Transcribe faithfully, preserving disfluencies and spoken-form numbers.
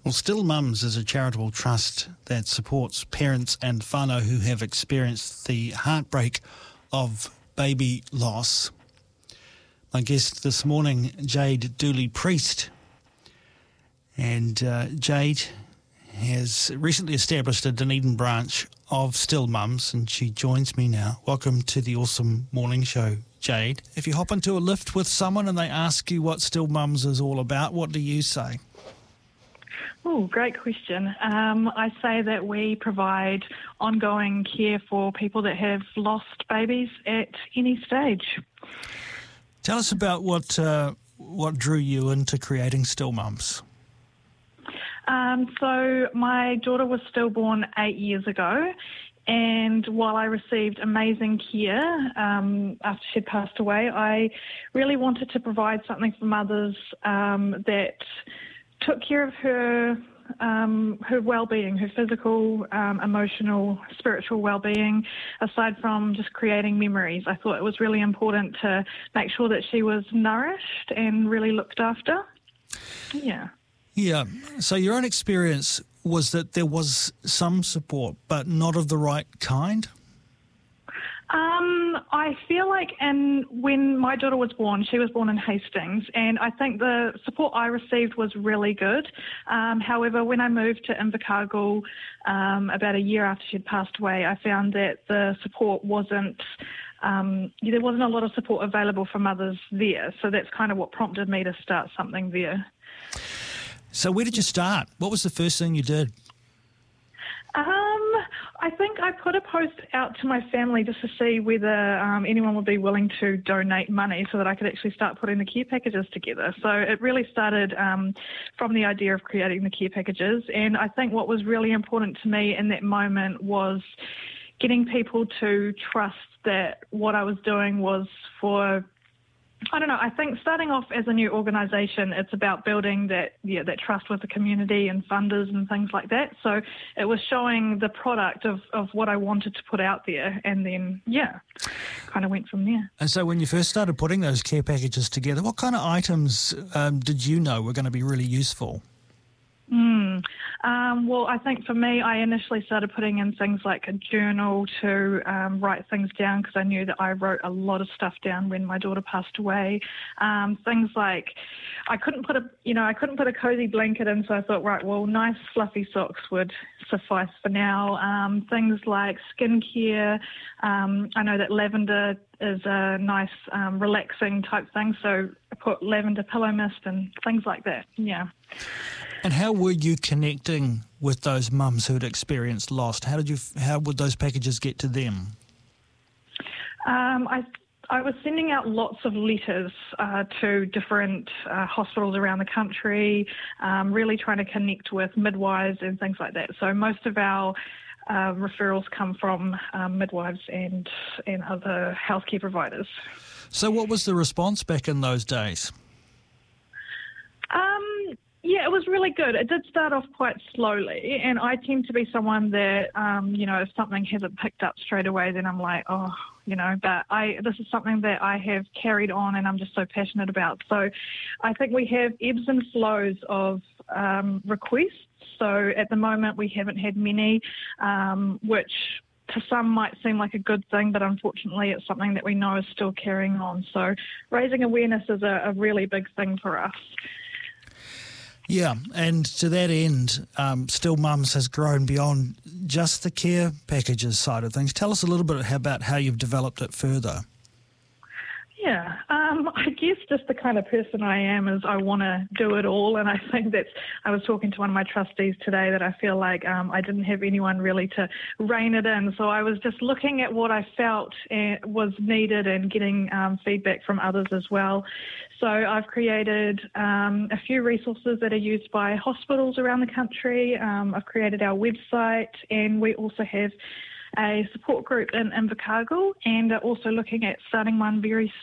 Well, Still Mums is a charitable trust that supports parents and whānau who have experienced the heartbreak of baby loss. My guest this morning, Jade Dooley-Priest. And uh, Jade has recently established a Dunedin branch of Still Mums, and she joins me now. Welcome to the Awesome Morning Show, Jade. If you hop into a lift with someone and they ask you what Still Mums is all about, what do you say? Oh, great question. Um, I say that we provide ongoing care for people that have lost babies at any stage. Tell us about what uh, what drew you into creating Still Mums. Um, so my daughter was stillborn eight years ago, and while I received amazing care um, after she'd passed away, I really wanted to provide something for mothers um, that took care of her um, her well-being, her physical, um, emotional, spiritual well-being, aside from just creating memories. I thought it was really important to make sure that she was nourished and really looked after. Yeah. Yeah. So your own experience was that there was some support, but not of the right kind? Um, I feel like in, when my daughter was born, she was born in Hastings, and I think the support I received was really good. Um, however, when I moved to Invercargill um, about a year after she'd passed away, I found that the support wasn't, um, there wasn't a lot of support available for mothers there. So that's kind of what prompted me to start something there. So where did you start? What was the first thing you did? Um, I think I put a post out to my family just to see whether um, anyone would be willing to donate money so that I could actually start putting the care packages together. So it really started um, from the idea of creating the care packages. And I think what was really important to me in that moment was getting people to trust that what I was doing was for, I don't know, I think starting off as a new organisation, it's about building that yeah, that trust with the community and funders and things like that. So it was showing the product of, of what I wanted to put out there, and then, yeah, kind of went from there. And so when you first started putting those care packages together, what kind of items um, did you know were going to be really useful? Mm. Um, well, I think for me, I initially started putting in things like a journal to um, write things down, because I knew that I wrote a lot of stuff down when my daughter passed away. Um, things like I couldn't put a, you know, I couldn't put a cozy blanket in, so I thought, right, well, nice fluffy socks would suffice for now. Um, things like skincare. Um, I know that lavender is a nice um, relaxing type thing, so I put lavender pillow mist and things like that. Yeah. And how were you connecting with those mums who had experienced loss? How did you? How would those packages get to them? Um, I I was sending out lots of letters uh, to different uh, hospitals around the country, um, really trying to connect with midwives and things like that. So most of our uh, referrals come from um, midwives and and other healthcare providers. So what was the response back in those days? Um. Yeah, it was really good. It did start off quite slowly, and I tend to be someone that, um, you know, if something hasn't picked up straight away, then I'm like, oh, you know, but I this is something that I have carried on and I'm just so passionate about. So I think we have ebbs and flows of um, requests. So at the moment we haven't had many, um, which to some might seem like a good thing, but unfortunately it's something that we know is still carrying on. So raising awareness is a, a really big thing for us. Yeah, and to that end, um, Still Mums has grown beyond just the care packages side of things. Tell us a little bit about how you've developed it further. Yeah, um, I guess just the kind of person I am is I want to do it all, and I think that's, I was talking to one of my trustees today that I feel like um, I didn't have anyone really to rein it in, so I was just looking at what I felt was needed and getting um, feedback from others as well. So I've created um, a few resources that are used by hospitals around the country. Um, I've created our website, and we also have a support group in Invercargill, and are also looking at starting one very